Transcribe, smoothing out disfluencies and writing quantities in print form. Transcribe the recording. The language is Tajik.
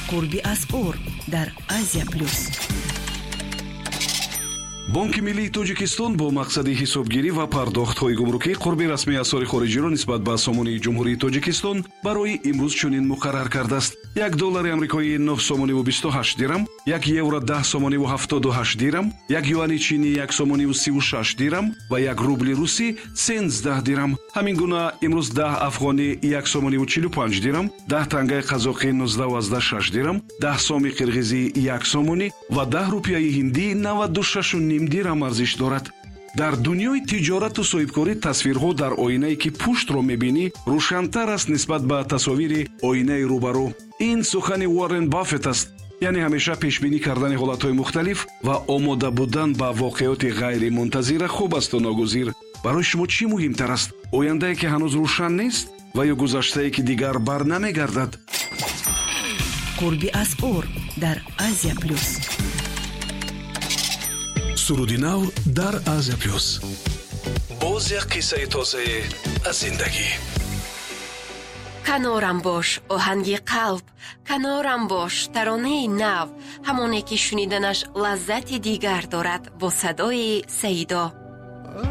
قربی اسعار در آسیا پلوس. بانки миллии тоҷикистон бо мақсади ҳисобгирӣ ва пардохтҳои гумрукӣ қурби расмии асъори хориҷиро нисбат ба сомони ҷумҳурии тоҷикистон барои имрӯз чунин муқаррар кардааст. $1 амрикоӣ 9 сомониву 28 дирам, €1 10 сомониву 78 дирам, $1 чини 1 сомониву 36 дирам ва $1 русӣ 13 дирам. ҳамин гуна имрӯз 10 афғонӣ 1 сомониву 45 дирам, 10 тангаи қазоқӣ 19,6 дирам, 10 соми қирғизӣ 1 сомонӣ ва 10 рупияи ҳиндӣ 96 дирам арзиш дорад. дар дунёи тиҷорату соҳибкорӣ тасвирҳо дар оинае ки пуштро мебинӣ рӯшантар аст нисбат ба тасовири оинаи рӯбарӯ. ин сухани Уоррен Баффет аст, яъне ҳамеша пешбинӣ кардани ҳолатҳои мухталиф ва омода будан ба воқеоти ғайримунтазира хуб асту ногузир. барои шумо чӣ муҳимтар аст? ояндае ки ҳанӯз рӯшан нест ва ё гузаштае ки дигар бар намегардад? قربی اسعار در آسیا پلوس. суруди нав дар Азия плюс. боз як қиссаи тозае аз зиндагӣ. канорам бош оҳанги қалб, канорам бош таронаи нав, ҳамоне ки шуниданаш лаззати дигар дорад бо садои Саидо.